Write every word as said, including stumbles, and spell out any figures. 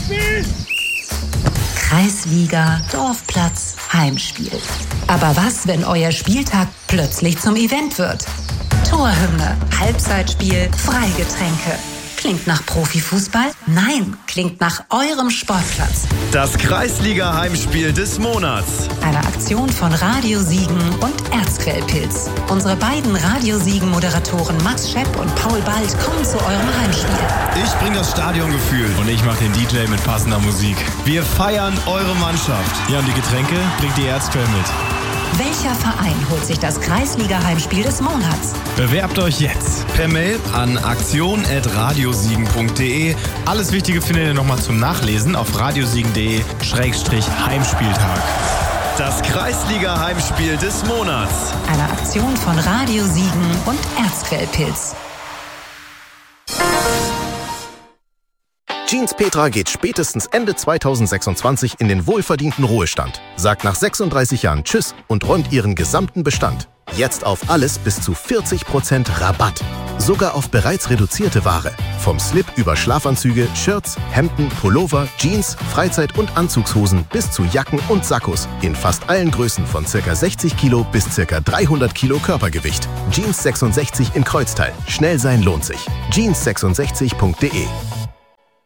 Heimspiel! Kreisliga, Dorfplatz, Heimspiel. Aber was, wenn euer Spieltag plötzlich zum Event wird? Torhymne, Halbzeitspiel, Freigetränke. Klingt nach Profifußball? Nein, klingt nach eurem Sportplatz. Das Kreisliga-Heimspiel des Monats. Eine Aktion von Radio Siegen und Erzquellpilz. Unsere beiden Radio Siegen-Moderatoren Max Schepp und Paul Bald kommen zu eurem Heimspiel. Ich bringe das Stadiongefühl. Und ich mache den D J mit passender Musik. Wir feiern eure Mannschaft. Ja, und die Getränke bringt die Erzquell mit. Welcher Verein holt sich das Kreisliga-Heimspiel des Monats? Bewerbt euch jetzt. Per Mail an aktion at radiosiegen punkt de. Alles Wichtige findet ihr nochmal zum Nachlesen auf radiosiegen punkt de Schrägstrich Heimspieltag. Das Kreisliga-Heimspiel des Monats. Eine Aktion von Radio Siegen und Erzquellpilz. Jeans Petra geht spätestens Ende zweitausendsechsundzwanzig in den wohlverdienten Ruhestand, sagt nach sechsunddreißig Jahren Tschüss und räumt ihren gesamten Bestand. Jetzt auf alles bis zu vierzig Prozent Rabatt. Sogar auf bereits reduzierte Ware. Vom Slip über Schlafanzüge, Shirts, Hemden, Pullover, Jeans, Freizeit- und Anzugshosen bis zu Jacken und Sakkos. In fast allen Größen von ca. sechzig Kilo bis ca. dreihundert Kilo Körpergewicht. Jeans sechsundsechzig in Kreuzteil. Schnell sein lohnt sich. jeans sechsundsechzig punkt de